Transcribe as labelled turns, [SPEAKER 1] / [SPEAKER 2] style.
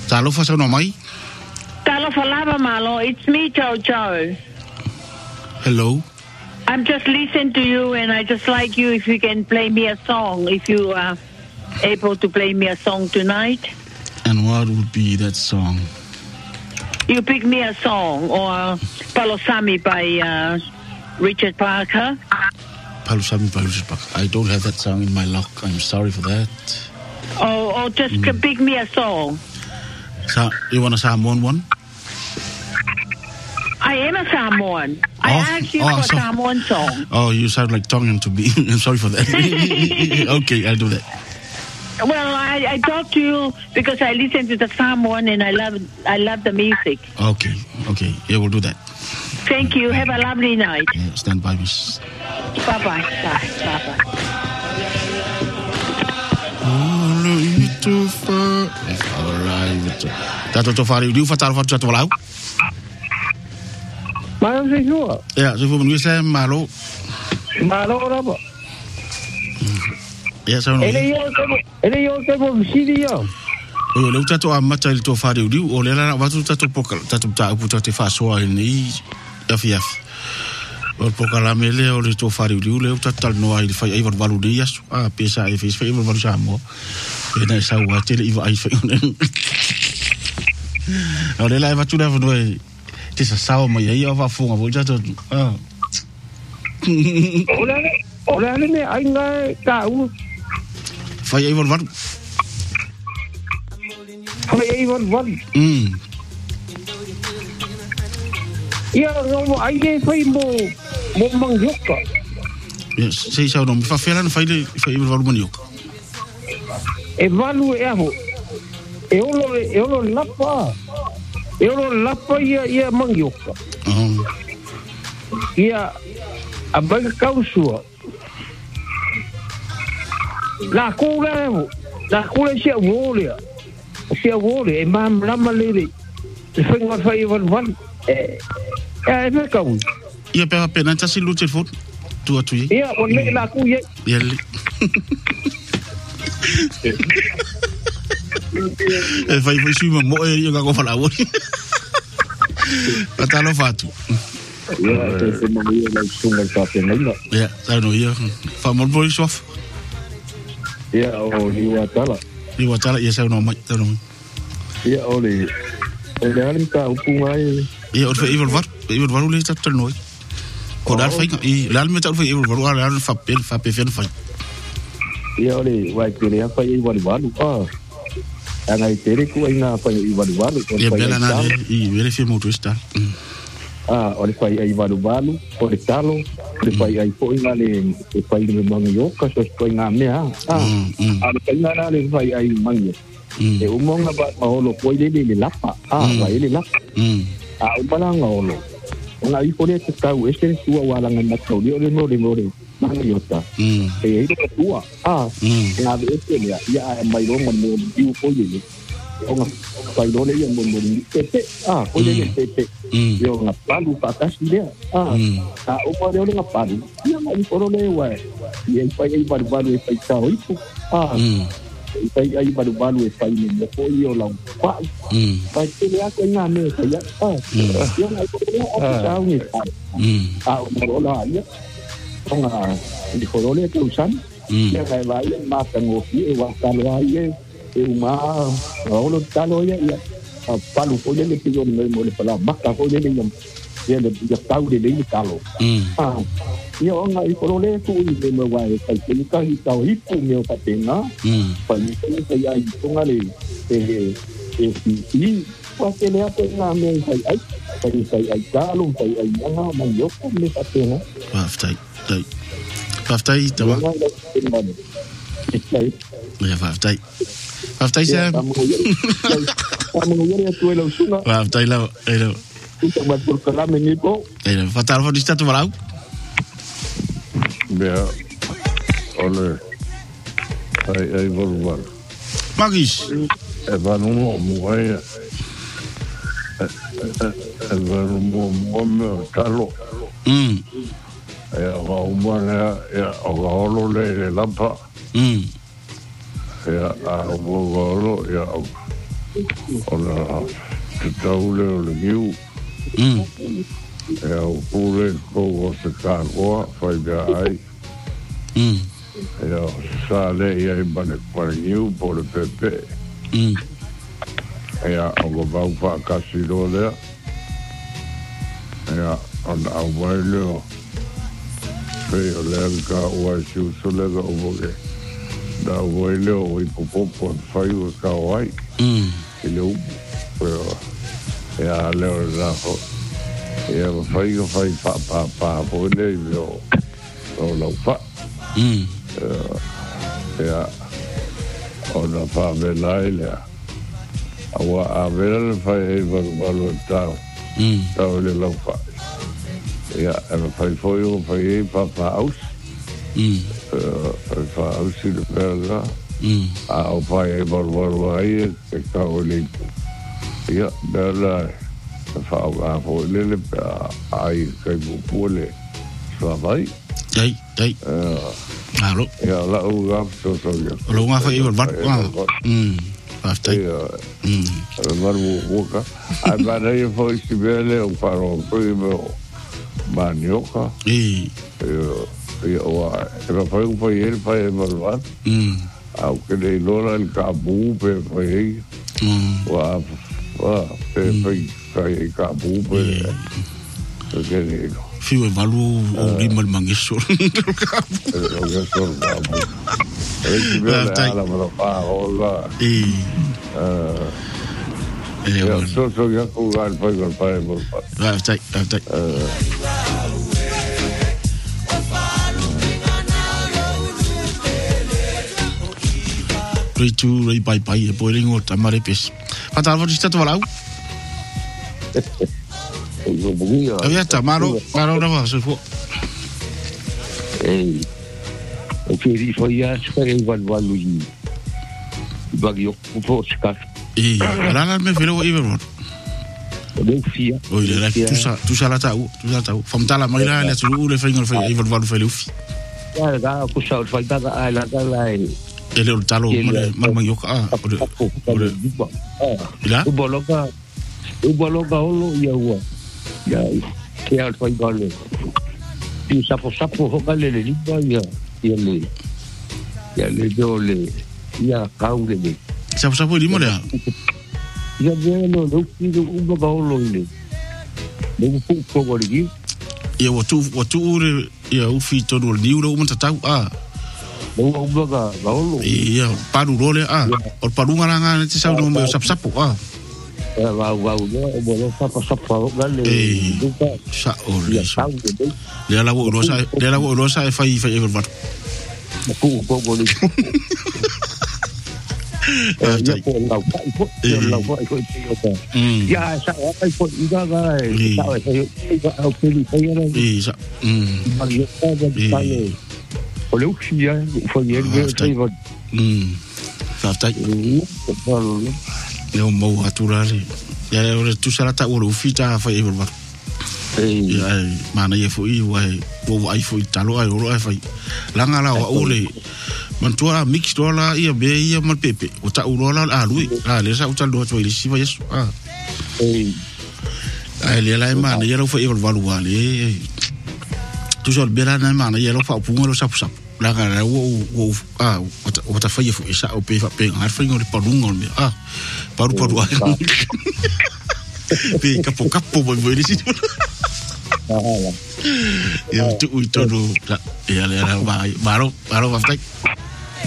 [SPEAKER 1] Talo fa no mai.
[SPEAKER 2] Talo falava malo. It's me, Joe.
[SPEAKER 1] Hello.
[SPEAKER 2] I'm just listening to you, and I just like you if you can play me a song, if you are able to play me a song tonight.
[SPEAKER 1] And what would be that song?
[SPEAKER 2] You pick me a song, or Palosami by Richard Parker.
[SPEAKER 1] Palosami by Richard Parker. I don't have that song in my log. I'm sorry for that.
[SPEAKER 2] Or just pick me a song.
[SPEAKER 1] So, you want a Samoan one?
[SPEAKER 2] I am a Samoan. I asked you for a Samoan song.
[SPEAKER 1] Oh, you sound like talking to me. I'm sorry for that. Okay, I'll do that.
[SPEAKER 2] Well, I talked to you because I listen to the Samoan and I love the music.
[SPEAKER 1] Okay. Yeah, we'll do that.
[SPEAKER 2] Thank you. Have a lovely night.
[SPEAKER 1] Yeah, stand by, miss.
[SPEAKER 2] Bye-bye. Bye.
[SPEAKER 1] Tato to fari diu fatal fa tato lau.
[SPEAKER 3] Malo se jua.
[SPEAKER 1] Ja, so fu nu se malo.
[SPEAKER 3] Malo rapa.
[SPEAKER 1] Ja, so no.
[SPEAKER 3] Ele yo ke mo sidio.
[SPEAKER 1] O le tato a mata le to fari diu o le la watu tato pokal tato ta pu tato fa so ni FF. O pokala mele o le to fari diu le tato no ai fa ai valu dias. Ah, pesa e fez fa i valu samo. E na sa wa tele i ai fa. O le la watu na no te sa sao mai ai o va fonga vo tato. Ah.
[SPEAKER 3] Ora ne ai nga ka u.
[SPEAKER 1] Fa ai valu.
[SPEAKER 3] Ai von. Ia no ai ke fai mo mangioka.
[SPEAKER 1] Yes, sei sa no mi fa fela no fai valu manioka.
[SPEAKER 3] E valu e aho. E olo lapa. E olo lapa ia mangioka. Ia abaga kausua. La kula sia wole. Sia wole e mam lama lele. E fai fai van. E me kau.
[SPEAKER 1] Ia pe pena tasi lute fot. Tu atu ye.
[SPEAKER 3] Ia o le la ku ye.
[SPEAKER 1] Ia le. E fai sui mo e ia ga fala wo. Patalo fatu.
[SPEAKER 3] Ia se mo ia la sunga ka pena.
[SPEAKER 1] Ia, sa no ia. Fa mo boy sof.
[SPEAKER 3] Ia o ni watala
[SPEAKER 1] ia sa no mai, no.
[SPEAKER 3] Ia o le ali ka upunga ai.
[SPEAKER 1] Ia o fe evil var le tatal no. Ko dal fai i lal metal fai evil var ala fa pe fen fai.
[SPEAKER 3] Ia o le wai ke le fa i walu ana i tere ku ina fa i walu.
[SPEAKER 1] Ia bela na i vere fe moto sta.
[SPEAKER 3] O le fai ai walu o le talo le fai ai po ina le fai le mangioka so ko ina mea. Ale ina le fai ai mangioka. E umonga ba maolo po ile le lapa. Vai ile lapa. O balanga olo. Nga i pole te kau este tua wala nga matau le more. Mangioka. E ile tua. Nga este le ia mai ronga mo diu po ile. Nga pai dole ia mo tete. Po ile tete. Yo nga palu patas dia. O pore ole nga palu. Ia mai porole wa. Ia pai ai baru e pai tau ipu. Pai ai baru e pai ni mo io la pa. Pai tele ako nga me ya. Yo nga porole o tau ni. O la ia. Nga di porole ke usan. Ia kai vai ma tango ki e wa talo ai e uma o talo ia. Palu po le ke yo mo le pala maka po le yo ia le tau de le talo. Ia nga i porole tu i me wa e kai ke ka i tau i pu me o patena. Pa ni ke ia i tonga le i wa ke le ape nga me kai ai talo kai ai nga ma yo ko me patena.
[SPEAKER 1] Faftai tawa. Ja, faftai. Faftai sa. Faftai la.
[SPEAKER 3] Kita buat berkelam ini po.
[SPEAKER 1] Fatal fo di statu walau.
[SPEAKER 4] Bea. Ole. Ai volvar.
[SPEAKER 1] Magis.
[SPEAKER 4] Vanu mo ai. Vanu mo talo. Ya umana ya ogolo le lampa. Ya ogolo ya ona te taule o le giu. E au pule ko o se kāroa, whai mea ai. E au sa le ia i mane kwarangiu po le pepe. E au ko vau whaakasi ro lea. E ona au mai leo. Whei o lea ka ua i siuso lega o moke. Da ua i leo o i popopo an whai o ka oai. I leo upo. E a leo la ho. E a whai pa po nei leo. O lau wha. E a ona wha me lai lea. Awa a vera le whai e walu tau. Tau le lau wha. E a whai foi o whai e pa aus. Pa aus i le pera. A o whai e walu ai e ka o leipu. E a bela whao a po lele pa ai kai pupule. Swa vai.
[SPEAKER 1] Dai. Alo.
[SPEAKER 4] E a la u gaf so ya.
[SPEAKER 1] Lo nga whai e walu. Aftai.
[SPEAKER 4] Maru woka. Ai bana e foi si bele o paro primo manioka. E o era foi ele foi malvat. Au que le lora el cabu pe foi. Wa pe kai cabu pe. Que le
[SPEAKER 1] Fiu e malu o rimal mangiso.
[SPEAKER 4] o que sor cabu. E bele ala maro pa ola. So ya jugar pues con padre por
[SPEAKER 1] Aftai. Rei pai e poiringo tamare pes. Fatal vou estar tolau.
[SPEAKER 4] eu bugia.
[SPEAKER 1] Avia tamaro na vaso fo.
[SPEAKER 4] O que ele foi já foi evaluado e bagio o fosca.
[SPEAKER 1] Rana me velo i vero.
[SPEAKER 4] O fia.
[SPEAKER 1] O ile la tu sa la tau. Famtala mai la le tu le fingol fai i vero fai lufi.
[SPEAKER 4] Ya ku sa fai da la
[SPEAKER 1] Ele o talo mal yoka. Ila?
[SPEAKER 4] O boloka olo ia ua. Ya que al fai gole. Ti sapo ho gale le lipa ia le dole ia kaule.
[SPEAKER 1] Sapo limo le.
[SPEAKER 4] Ya velo no fido un bolo ile. No fu gole.
[SPEAKER 1] Ia watu ure ia ufi todo el diuro un tatau
[SPEAKER 4] No ubaga golo.
[SPEAKER 1] Ia paru role o paru ngaranga te sa no sapo
[SPEAKER 4] Va o bolo sapo gale.
[SPEAKER 1] Sa ole. Le la rosa e fai evervar.
[SPEAKER 4] Ku gole. Ya sa ai foi ida vai sa o peli foi
[SPEAKER 1] sa
[SPEAKER 4] Mario Pagani o Lucia foi ele que foi
[SPEAKER 1] Aftai. Eu mau aturari. Ya ora tu sala ta o fita fai evervar. Ya mana ye foi o ai foi talo ai o ai fai. Langa la o le mantua mix dola ia be ia mal pepe o ta urola lui le sa utal do to ile si vai eso le la mana ia lo fa ia valu vale tu sol bela na mana ia lo fa pungo lo sap la ga o ta fa ia fu isa o pe fa pe har fa ngol parungo me paru pe capo voi ile si ya tu todo ya le la maro va